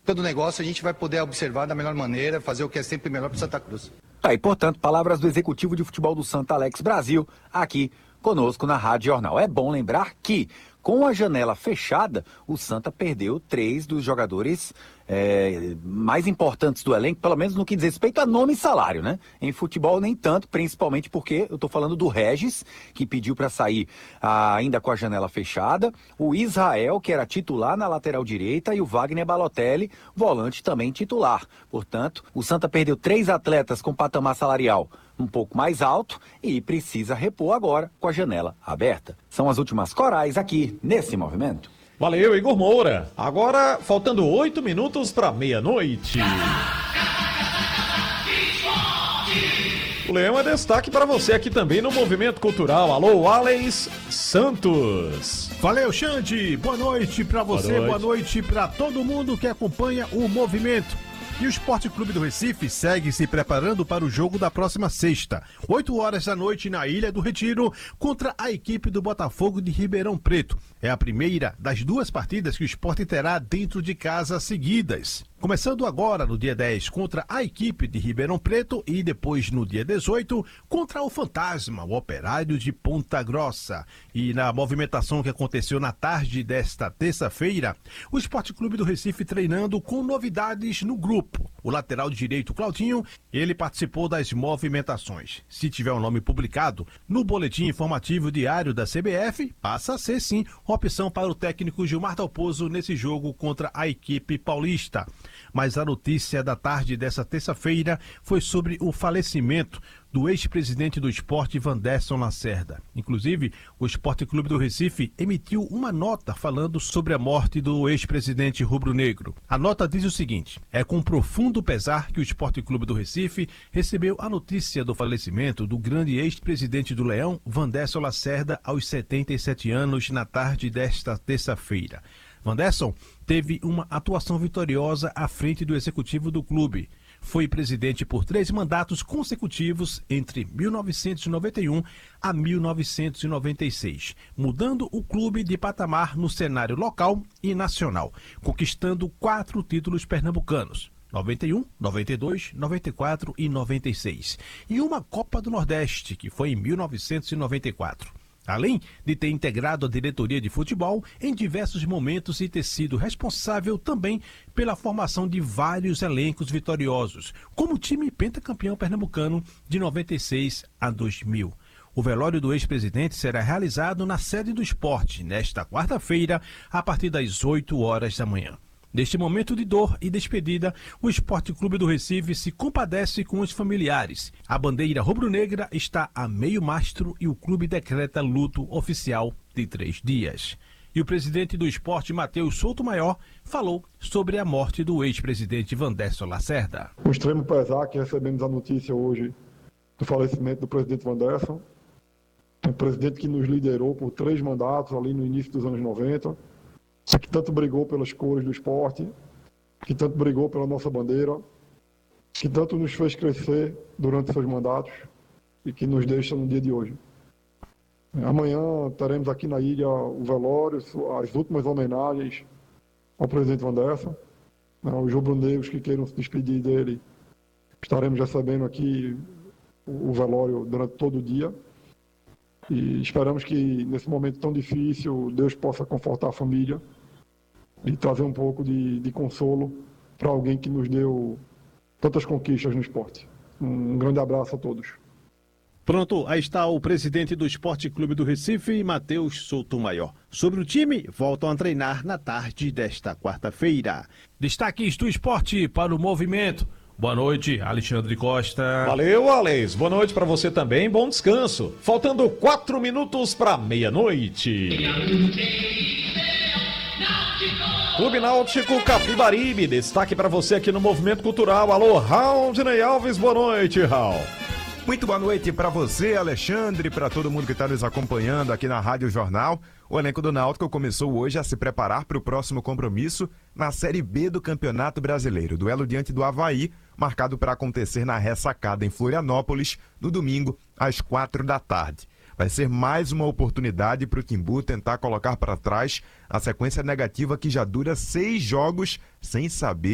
todo negócio a gente vai poder observar da melhor maneira, fazer o que é sempre melhor para Santa Cruz. E, portanto, palavras do executivo de futebol do Santa Alex Brasil, aqui conosco na Rádio Jornal. É bom lembrar que, com a janela fechada, o Santa perdeu 3 dos jogadores mais importantes do elenco, pelo menos no que diz respeito a nome e salário, né? Em futebol nem tanto, principalmente porque eu estou falando do Regis, que pediu para sair ainda com a janela fechada, o Israel, que era titular na lateral direita, e o Wagner Balotelli, volante também titular. Portanto, o Santa perdeu 3 atletas com patamar salarial um pouco mais alto e precisa repor agora com a janela aberta. São as últimas corais aqui nesse movimento. Valeu, Igor Moura. Agora, faltando 8 minutos para meia-noite. O Leão é destaque para você aqui também no Movimento Cultural. Alô, Alex Santos. Valeu, Xande. Boa noite para você, boa noite para todo mundo que acompanha o movimento. E o Esporte Clube do Recife segue se preparando para o jogo da próxima sexta, 8 horas da noite na Ilha do Retiro, contra a equipe do Botafogo de Ribeirão Preto. É a primeira das 2 partidas que o Esporte terá dentro de casa seguidas. Começando agora no dia 10 contra a equipe de Ribeirão Preto e depois no dia 18 contra o Fantasma, o Operário de Ponta Grossa. E na movimentação que aconteceu na tarde desta terça-feira, o Esporte Clube do Recife treinando com novidades no grupo. O lateral direito Claudinho, ele participou das movimentações. Se tiver um nome publicado no boletim informativo diário da CBF, passa a ser sim opção para o técnico Gilmar Dalpozo nesse jogo contra a equipe paulista. Mas a notícia da tarde dessa terça-feira foi sobre o falecimento do ex-presidente do esporte, Wanderson Lacerda. Inclusive, o Esporte Clube do Recife emitiu uma nota falando sobre a morte do ex-presidente rubro-negro. A nota diz o seguinte: é com profundo pesar que o Esporte Clube do Recife recebeu a notícia do falecimento do grande ex-presidente do Leão, Wanderson Lacerda, aos 77 anos, na tarde desta terça-feira. Wanderson teve uma atuação vitoriosa à frente do executivo do clube. Foi presidente por 3 mandatos consecutivos entre 1991 a 1996, mudando o clube de patamar no cenário local e nacional, conquistando 4 títulos pernambucanos: 91, 92, 94 e 96, e uma Copa do Nordeste, que foi em 1994. Além de ter integrado a diretoria de futebol em diversos momentos e ter sido responsável também pela formação de vários elencos vitoriosos, como o time pentacampeão pernambucano de 96 a 2000. O velório do ex-presidente será realizado na sede do esporte, nesta quarta-feira, a partir das 8 horas da manhã. Neste momento de dor e despedida, o Esporte Clube do Recife se compadece com os familiares. A bandeira rubro-negra está a meio mastro e o clube decreta luto oficial de 3 dias. E o presidente do esporte, Matheus Souto Maior, falou sobre a morte do ex-presidente Wanderson Lacerda. Com extremo pesar que recebemos a notícia hoje do falecimento do presidente Wanderson, um presidente que nos liderou por 3 mandatos ali no início dos anos 90, que tanto brigou pelas cores do esporte, que tanto brigou pela nossa bandeira, que tanto nos fez crescer durante seus mandatos e que nos deixa no dia de hoje. Amanhã teremos aqui na ilha o velório, as últimas homenagens ao presidente Wanderson. Os rubro-negros que queiram se despedir dele, estaremos recebendo aqui o velório durante todo o dia. E esperamos que nesse momento tão difícil Deus possa confortar a família e trazer um pouco de consolo para alguém que nos deu tantas conquistas no esporte. Um grande abraço a todos. Pronto, aí está o presidente do Esporte Clube do Recife, Matheus Souto Maior. Sobre o time, voltam a treinar na tarde desta quarta-feira. Destaques do esporte para o movimento. Boa noite, Alexandre Costa. Valeu, Alex. Boa noite para você também. Bom descanso. Faltando 4 minutos para meia-noite. Clube Náutico Capibaribe. Destaque para você aqui no Movimento Cultural. Alô, Raudinei Alves. Boa noite, Raul. Muito boa noite para você, Alexandre, para todo mundo que está nos acompanhando aqui na Rádio Jornal. O elenco do Náutico começou hoje a se preparar para o próximo compromisso na Série B do Campeonato Brasileiro. Duelo diante do Avaí, marcado para acontecer na Ressacada, em Florianópolis, no domingo, às 4 da tarde. Vai ser mais uma oportunidade para o Timbu tentar colocar para trás a sequência negativa que já dura 6 jogos sem saber